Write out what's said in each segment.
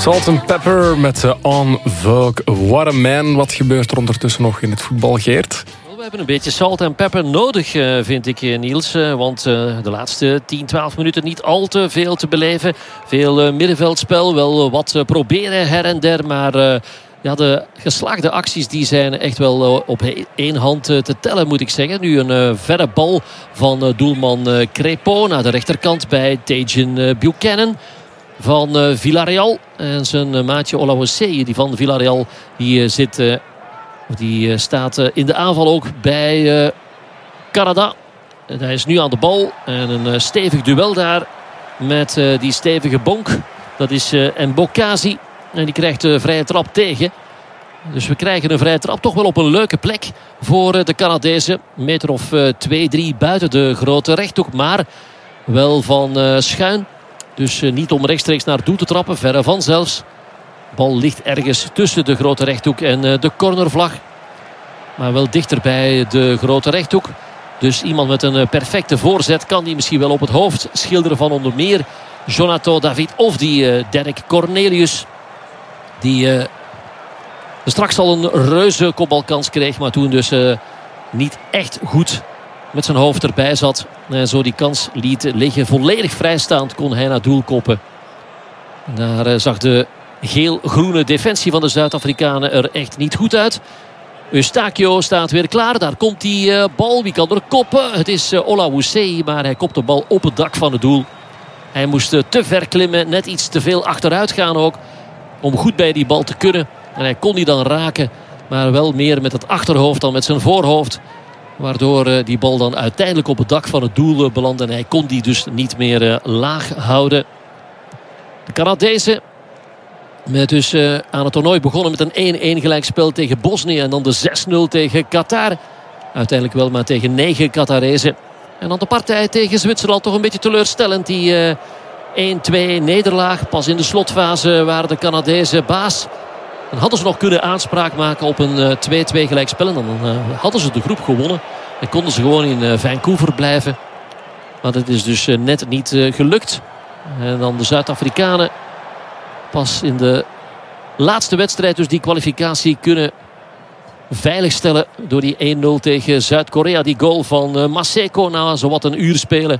Salt-N-Pepa met On Vogue. What a man. Wat gebeurt er ondertussen nog in het voetbal, Geert? We hebben een beetje Salt-N-Pepa nodig, vind ik, Niels. Want de laatste 10, 12 minuten niet al te veel te beleven. Veel middenveldspel, wel wat proberen her en der. Maar de geslaagde acties die zijn echt wel op één hand te tellen, moet ik zeggen. Nu een verre bal van doelman Crépeau naar de rechterkant bij Tejan Buchanan van Villarreal. En zijn maatje Olawase, die van Villarreal, die staat in de aanval ook bij Canada. En hij is nu aan de bal. En een stevig duel daar met die stevige bonk. Dat is Mbokazi. En die krijgt de vrije trap tegen. Dus we krijgen een vrije trap toch wel op een leuke plek voor de Canadezen. Een meter of 2-3 buiten de grote rechthoek. Maar wel van schuin. Dus niet om rechtstreeks naar het doel te trappen. Verre van zelfs. De bal ligt ergens tussen de grote rechthoek en de cornervlag. Maar wel dichter bij de grote rechthoek. Dus iemand met een perfecte voorzet kan die misschien wel op het hoofd schilderen van onder meer Jonathan David of die Derek Cornelius. Die straks al een reuze kopbalkans kreeg. Maar toen dus niet echt goed met zijn hoofd erbij zat. En zo die kans liet liggen. Volledig vrijstaand kon hij naar doel koppen. Daar zag de geel-groene defensie van de Zuid-Afrikanen er echt niet goed uit. Eustachio staat weer klaar. Daar komt die bal. Wie kan er koppen? Het is Olawase, maar hij kopt de bal op het dak van het doel. Hij moest te ver klimmen. Net iets te veel achteruit gaan ook. Om goed bij die bal te kunnen. En hij kon die dan raken. Maar wel meer met het achterhoofd dan met zijn voorhoofd. Waardoor die bal dan uiteindelijk op het dak van het doel belandde. En hij kon die dus niet meer laag houden. De Canadezen met dus aan het toernooi begonnen met een 1-1 gelijkspel tegen Bosnië. En dan de 6-0 tegen Qatar. Uiteindelijk wel maar tegen 9 Qatarezen. En dan de partij tegen Zwitserland toch een beetje teleurstellend. Die 1-2 nederlaag. Pas in de slotfase waren de Canadezen baas. Dan hadden ze nog kunnen aanspraak maken op een 2-2 gelijkspel. En dan hadden ze de groep gewonnen. En konden ze gewoon in Vancouver blijven. Maar dat is dus net niet gelukt. En dan de Zuid-Afrikanen pas in de laatste wedstrijd dus die kwalificatie kunnen veiligstellen door die 1-0 tegen Zuid-Korea. Die goal van Maseko na zowat een uur spelen.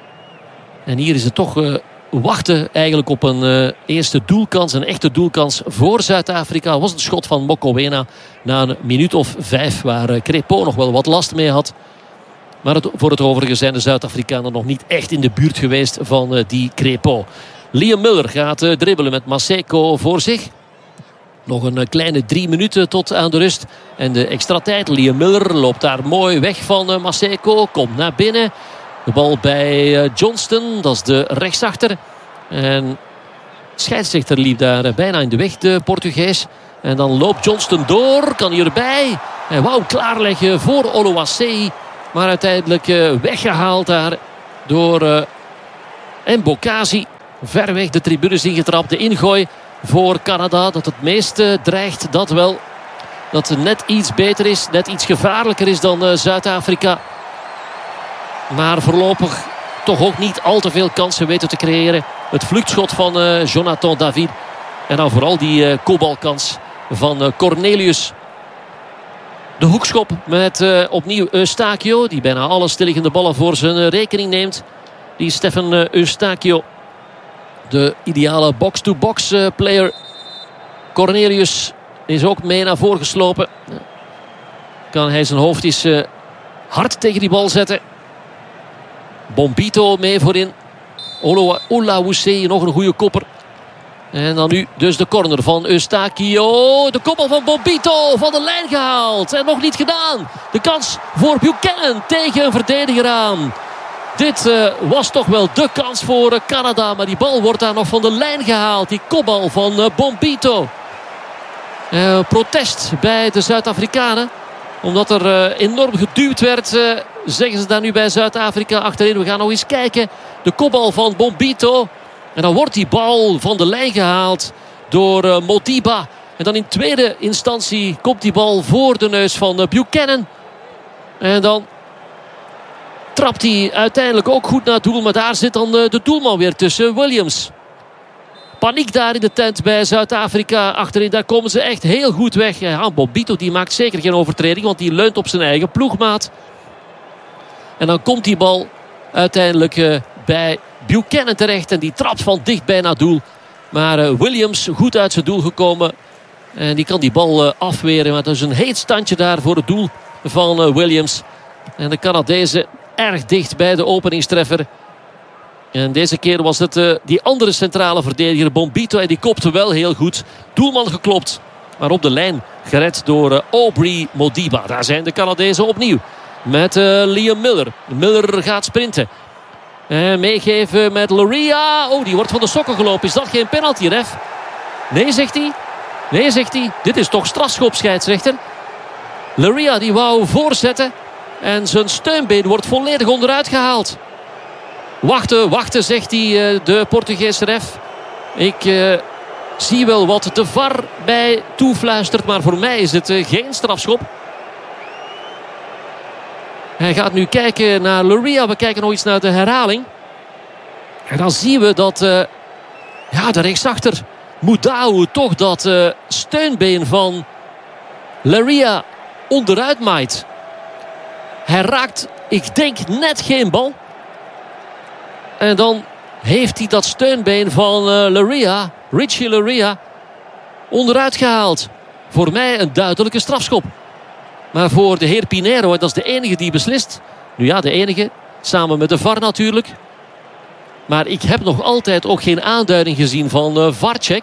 En hier is het toch wachten eigenlijk op een eerste doelkans. Een echte doelkans voor Zuid-Afrika. Was een schot van Mokoena na een minuut of 5 waar Crépeau nog wel wat last mee had. Maar voor het overige zijn de Zuid-Afrikanen nog niet echt in de buurt geweest van die Crépeau. Liam Miller gaat dribbelen met Maseko voor zich. Nog een kleine 3 minuten tot aan de rust. En de extra tijd. Liam Miller loopt daar mooi weg van Maseko. Komt naar binnen. De bal bij Johnston. Dat is de rechtsachter. En scheidsrechter liep daar bijna in de weg, de Portugees. En dan loopt Johnston door. Kan hij erbij. Hij wou klaarleggen voor Olawase. Maar uiteindelijk weggehaald daar door Mbokazi. Ver weg de tribunes ingetrapt. De ingooi voor Canada. Dat het meeste dreigt. Dat wel. Dat het net iets beter is. Net iets gevaarlijker is dan Zuid-Afrika. Maar voorlopig toch ook niet al te veel kansen weten te creëren. Het vluchtschot van Jonathan David. En dan vooral die kopbalkans van Cornelius. De hoekschop met opnieuw Eustachio. Die bijna alle stilliggende ballen voor zijn rekening neemt. Die Stefan Eustachio. De ideale box-to-box player. Cornelius is ook mee naar voren geslopen. Kan hij zijn hoofd eens hard tegen die bal zetten. Bombito mee voorin. Olawase, nog een goede kopper. En dan nu dus de corner van Eustachio. De koppel van Bombito van de lijn gehaald. En nog niet gedaan. De kans voor Buchanan tegen een verdediger aan. Dit was toch wel de kans voor Canada. Maar die bal wordt daar nog van de lijn gehaald. Die kopbal van Bombito. Protest bij de Zuid-Afrikanen. Omdat er enorm geduwd werd. Zeggen ze daar nu bij Zuid-Afrika achterin. We gaan nog eens kijken. De kopbal van Bombito. En dan wordt die bal van de lijn gehaald door Modiba. En dan in tweede instantie komt die bal voor de neus van Buchanan. En dan trapt hij uiteindelijk ook goed naar het doel. Maar daar zit dan de doelman weer tussen. Williams. Paniek daar in de tent bij Zuid-Afrika. Achterin, daar komen ze echt heel goed weg. Ja, Bombito die maakt zeker geen overtreding, want die leunt op zijn eigen ploegmaat. En dan komt die bal uiteindelijk bij Buchanan terecht. En die trapt van dichtbij naar doel. Maar Williams goed uit zijn doel gekomen. En die kan die bal afweren. Maar dat is een heet standje daar voor het doel van Williams. En de Canadezen erg dicht bij de openingstreffer. En deze keer was het die andere centrale verdediger Bombito. En die kopte wel heel goed. Doelman geklopt. Maar op de lijn gered door Aubrey Modiba. Daar zijn de Canadezen opnieuw. Met Liam Miller. Miller gaat sprinten. Meegeven met Loria. Oh, die wordt van de sokken gelopen. Is dat geen penalty, ref? Nee, zegt hij. Nee, zegt hij. Dit is toch strafschop, scheidsrechter. Loria die wou voorzetten. En zijn steunbeen wordt volledig onderuit gehaald. Wachten, zegt hij, de Portugese ref. Ik zie wel wat de VAR bij toefluistert. Maar voor mij is het geen strafschop. Hij gaat nu kijken naar Loria. We kijken nog eens naar de herhaling. En dan zien we dat de rechtsachter Mudau toch dat steunbeen van Loria onderuit maait. Hij raakt, ik denk, net geen bal. En dan heeft hij dat steunbeen van Loria, Richie Loria, onderuit gehaald. Voor mij een duidelijke strafschop. Maar voor de heer Pinheiro, dat is de enige die beslist. Nu ja, de enige. Samen met de VAR natuurlijk. Maar ik heb nog altijd ook geen aanduiding gezien van VAR-check.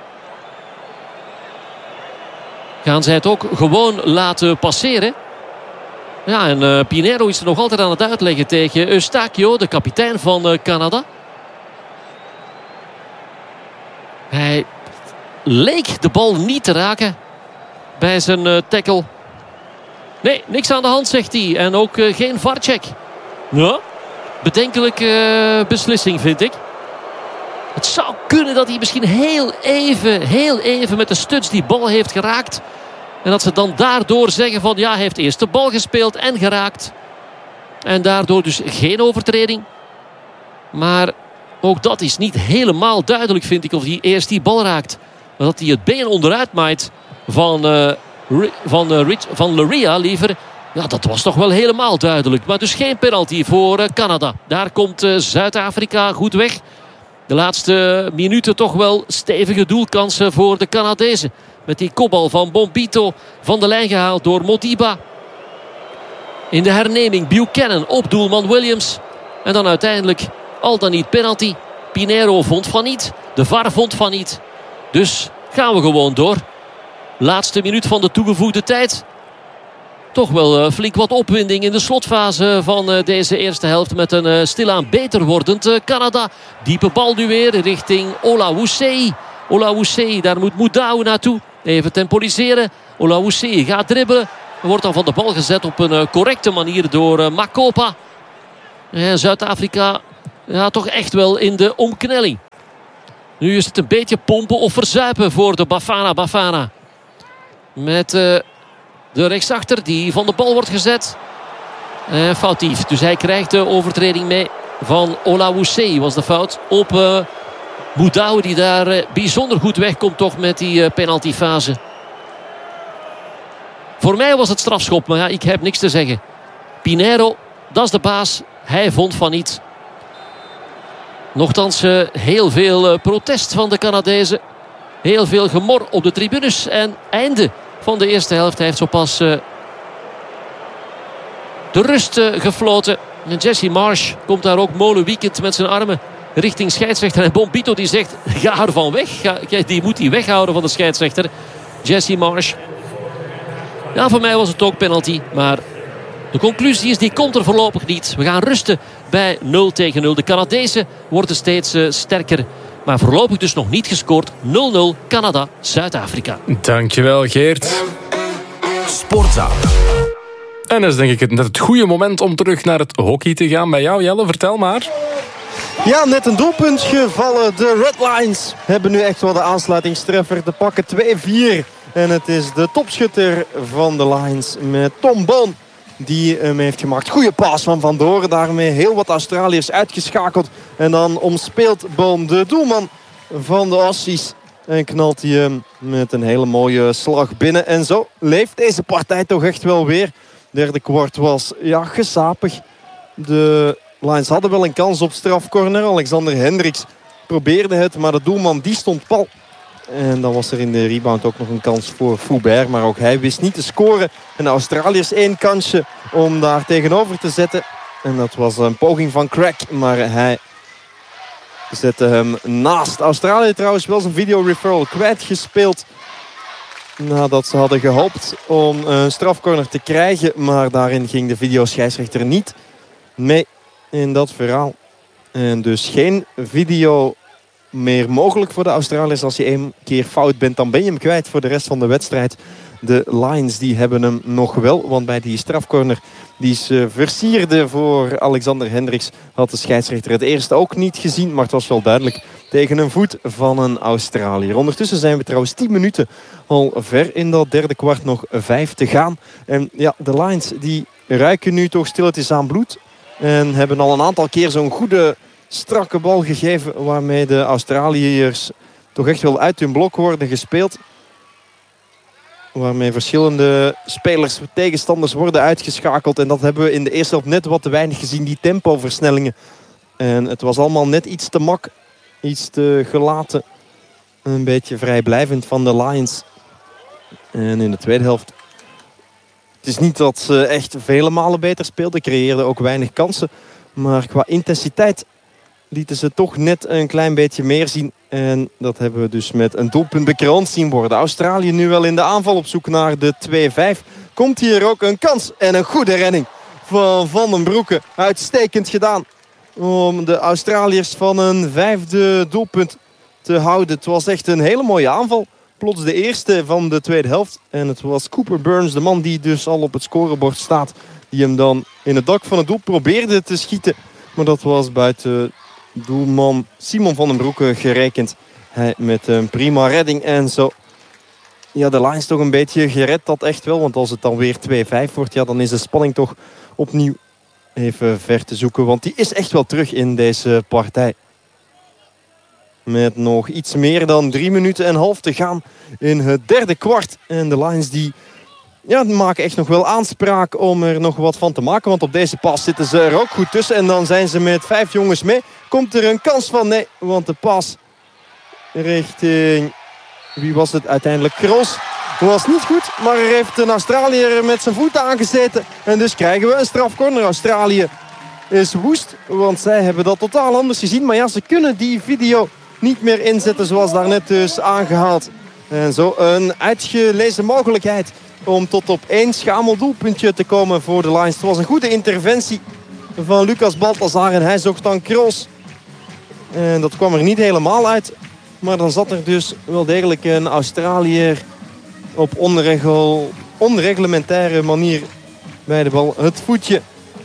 Gaan zij het ook gewoon laten passeren? Ja, en Pinheiro is er nog altijd aan het uitleggen tegen Eustachio, de kapitein van Canada. Hij leek de bal niet te raken bij zijn tackle. Nee, niks aan de hand, zegt hij. En ook geen VAR-check. Ja, bedenkelijke beslissing, vind ik. Het zou kunnen dat hij misschien heel even met de stuts die bal heeft geraakt. En dat ze dan daardoor zeggen van ja, hij heeft eerst de bal gespeeld en geraakt. En daardoor dus geen overtreding. Maar ook dat is niet helemaal duidelijk, vind ik, of hij eerst die bal raakt. Maar dat hij het been onderuit maait van Loria liever. Ja, dat was toch wel helemaal duidelijk. Maar dus geen penalty voor Canada. Daar komt Zuid-Afrika goed weg. De laatste minuten toch wel stevige doelkansen voor de Canadezen. Met die kopbal van Bombito van de lijn gehaald door Modiba. In de herneming Buchanan op doelman Williams. En dan uiteindelijk al dan niet penalty. Pinheiro vond van niet. De VAR vond van niet. Dus gaan we gewoon door. Laatste minuut van de toegevoegde tijd. Toch wel flink wat opwinding in de slotfase van deze eerste helft. Met een stilaan beter wordend Canada. Diepe bal nu weer richting Olawusei. Olawusei, daar moet Mudau naartoe. Even temporiseren. Olawusei gaat dribbelen. Wordt dan van de bal gezet op een correcte manier door Makopa. Zuid-Afrika toch echt wel in de omknelling. Nu is het een beetje pompen of verzuipen voor de Bafana. Met de rechtsachter die van de bal wordt gezet. Foutief. Dus hij krijgt de overtreding mee van Olawusei. Was de fout op Mudau, die daar bijzonder goed wegkomt toch met die penaltyfase. Voor mij was het strafschop, maar ja, ik heb niks te zeggen. Pinheiro, dat is de baas. Hij vond van niet. Nochtans heel veel protest van de Canadezen. Heel veel gemor op de tribunes. En einde van de eerste helft. Hij heeft zo pas de rust gefloten. En Jesse Marsh komt daar ook molenwiekend met zijn armen richting scheidsrechter. En Bombito die zegt, ga ervan weg. Die moet hij weghouden van de scheidsrechter. Jesse Marsh. Ja, voor mij was het ook penalty. Maar de conclusie is, die komt er voorlopig niet. We gaan rusten bij 0-0. De Canadezen worden steeds sterker. Maar voorlopig dus nog niet gescoord. 0-0 Canada, Zuid-Afrika. Dankjewel, Geert. Sportzaal. En dat is denk ik net het goede moment om terug naar het hockey te gaan. Bij jou, Jelle, vertel maar. Ja, net een doelpunt gevallen. De Red Lions hebben nu echt wel de aansluitingstreffer. De pakken 2-4. En het is de topschutter van de Lions met Tom Boon die hem heeft gemaakt. Goeie paas van Vandoren. Daarmee heel wat Australiërs uitgeschakeld. En dan omspeelt Boon de doelman. van de Aussies. En knalt hij hem met een hele mooie slag binnen. En zo leeft deze partij toch echt wel weer. Derde kwart was gesapig. De Lions hadden wel een kans op strafcorner. Alexander Hendricks probeerde het, maar de doelman die stond pal. En dan was er in de rebound ook nog een kans voor Foubert. Maar ook hij wist niet te scoren. En de Australiërs 1 kansje om daar tegenover te zetten. En dat was een poging van Crack. Maar hij zette hem naast. Australië trouwens wel zijn video referral kwijtgespeeld. Nadat ze hadden gehoopt om een strafcorner te krijgen. Maar daarin ging de videoscheidsrechter niet mee in dat verhaal. En dus geen video meer mogelijk voor de Australiërs. Als je 1 keer fout bent, dan ben je hem kwijt voor de rest van de wedstrijd. De Lions die hebben hem nog wel. Want bij die strafcorner die ze versierde voor Alexander Hendricks had de scheidsrechter het eerst ook niet gezien. Maar het was wel duidelijk tegen een voet van een Australiër. Ondertussen zijn we trouwens 10 minuten al ver in dat derde kwart. Nog 5 te gaan. En ja, de Lions die ruiken nu toch stilletjes aan bloed. En hebben al een aantal keer zo'n goede strakke bal gegeven. Waarmee de Australiërs toch echt wel uit hun blok worden gespeeld. Waarmee verschillende spelers, tegenstanders worden uitgeschakeld. En dat hebben we in de eerste helft net wat te weinig gezien. Die tempoversnellingen. En het was allemaal net iets te mak. Iets te gelaten. Een beetje vrijblijvend van de Lions. En in de tweede helft. Het is niet dat ze echt vele malen beter speelden. Creëerden ook weinig kansen. Maar qua intensiteit lieten ze toch net een klein beetje meer zien. En dat hebben we dus met een doelpunt bekroond zien worden. Australië nu wel in de aanval op zoek naar de 2-5. Komt hier ook een kans en een goede redding van Van den Broeke. Uitstekend gedaan om de Australiërs van een 5e doelpunt te houden. Het was echt een hele mooie aanval. Plots de eerste van de tweede helft. En het was Cooper Burns, de man die dus al op het scorebord staat. Die hem dan in het dak van het doel probeerde te schieten. Maar dat was buiten doelman Simon van den Broeke gerekend. Hij met een prima redding en zo. Ja, de Lions toch een beetje gered, dat echt wel. Want als het dan weer 2-5 wordt, ja, dan is de spanning toch opnieuw even ver te zoeken. Want die is echt wel terug in deze partij. Met nog iets meer dan 3 minuten en half te gaan in het derde kwart. En de Lions die maken echt nog wel aanspraak om er nog wat van te maken. Want op deze pas zitten ze er ook goed tussen. En dan zijn ze met 5 jongens mee. Komt er een kans van? Nee, want de pas richting... Wie was het uiteindelijk? Kroos. Was niet goed, maar er heeft een Australiër met zijn voet aangezeten. En dus krijgen we een strafcorner. Australië is woest, want zij hebben dat totaal anders gezien. Maar ja, ze kunnen die video niet meer inzetten zoals daarnet dus aangehaald. En zo een uitgelezen mogelijkheid om tot op 1 schamel doelpuntje te komen voor de Lions. Het was een goede interventie van Lucas Balthazar en hij zocht dan Kroos. En dat kwam er niet helemaal uit. Maar dan zat er dus wel degelijk een Australiër op onreglementaire manier bij de bal. Het voetje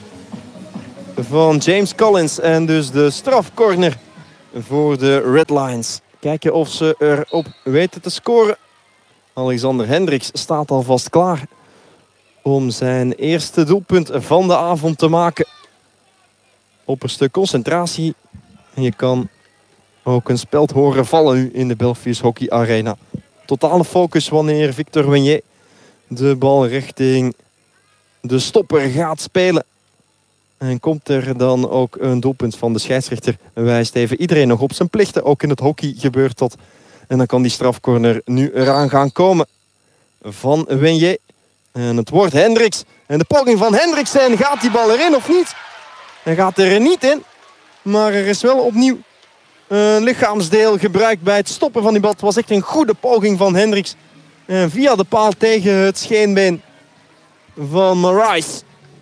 van James Collins en dus de strafcorner voor de Red Lions. Kijken of ze erop weten te scoren. Alexander Hendricks staat alvast klaar om zijn eerste doelpunt van de avond te maken. Opperste concentratie. En je kan ook een speld horen vallen nu in de Belfius Hockey Arena. Totale focus wanneer Victor Wenier de bal richting de stopper gaat spelen. En komt er dan ook een doelpunt van de scheidsrechter. Wijst even iedereen nog op zijn plichten. Ook in het hockey gebeurt dat. En dan kan die strafcorner nu eraan gaan komen van Wenier. En het wordt Hendricks. En de poging van Hendricks. En gaat die bal erin of niet? Hij gaat er niet in. Maar er is wel opnieuw een lichaamsdeel gebruikt bij het stoppen van die bal. Het was echt een goede poging van Hendricks. En via de paal tegen het scheenbeen van Marais.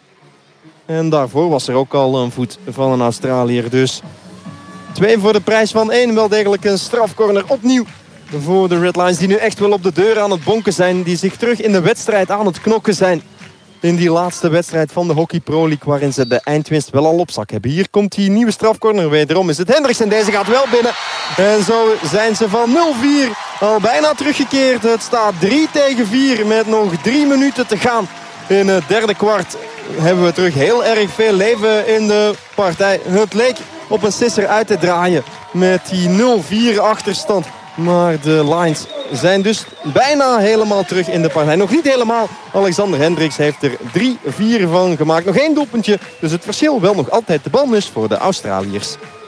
En daarvoor was er ook al een voet van een Australiër. Dus 2 voor de prijs van 1. Wel degelijk een strafcorner opnieuw voor de Red Lions. Die nu echt wel op de deur aan het bonken zijn. Die zich terug in de wedstrijd aan het knokken zijn. In die laatste wedstrijd van de Hockey Pro League. Waarin ze de eindwinst wel al op zak hebben. Hier komt die nieuwe strafcorner. Wederom is het Hendricks. En deze gaat wel binnen. En zo zijn ze van 0-4 al bijna teruggekeerd. Het staat 3-4 met nog 3 minuten te gaan. In het derde kwart hebben we terug heel erg veel leven in de partij. Het leek op een sisser uit te draaien met die 0-4 achterstand. Maar de Lions zijn dus bijna helemaal terug in de partij. Nog niet helemaal. Alexander Hendricks heeft er 3-4 van gemaakt. Nog 1 doelpuntje. Dus het verschil wel nog altijd de balmus voor de Australiërs.